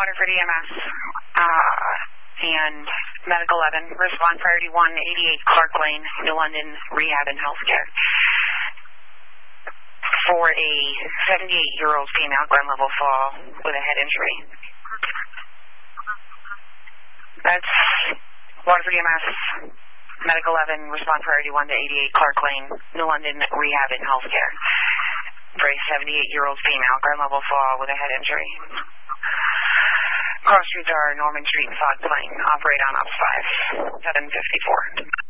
Waterford EMS and Medical 11, respond priority 188 Clark Lane, New London Rehab and Healthcare. For a 78-year-old female, ground level fall with a head injury. That's Waterford EMS, Medical 11, respond priority 188 Clark Lane, New London Rehab and Healthcare. For a 78-year-old female, ground level fall with a head injury. Cross streets are Norman Street and Fog Plain. Operate on ops 5, 754.